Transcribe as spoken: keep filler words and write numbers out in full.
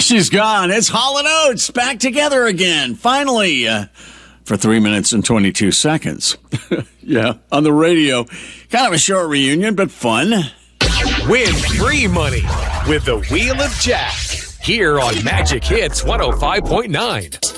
She's gone. It's Hall and Oates back together again. Finally, uh, for three minutes and twenty-two seconds. Yeah, on the radio. Kind of a short reunion, but fun. Win free money with the Wheel of Jack here on Magic Hits one oh five point nine.